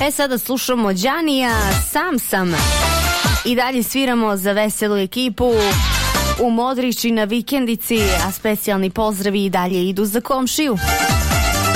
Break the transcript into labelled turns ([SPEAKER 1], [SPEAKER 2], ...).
[SPEAKER 1] Sada slušamo Đanija, Sam sam. I dalje sviramo za veselu ekipu u Modrići na vikendici, a specijalni pozdravi i dalje idu za komšiju.